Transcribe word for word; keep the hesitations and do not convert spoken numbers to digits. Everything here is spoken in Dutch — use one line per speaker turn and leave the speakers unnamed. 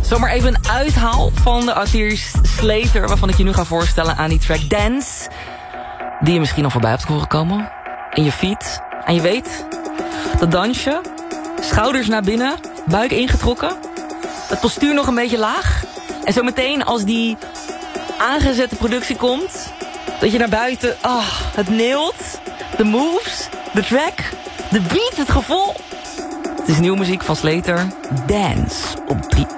Zomaar even een uithaal van de artiest Slater, waarvan ik je nu ga voorstellen aan die track Dance, die je misschien al voorbij hebt horen komen. In je feed. En je weet, dat dansje, schouders naar binnen, buik ingetrokken, het postuur nog een beetje laag. En zo meteen als die aangezette productie komt, dat je naar buiten, ah, oh, het neelt, de moves, de track, de beat, het gevoel. Het is nieuwe muziek van Slater, Dance op drie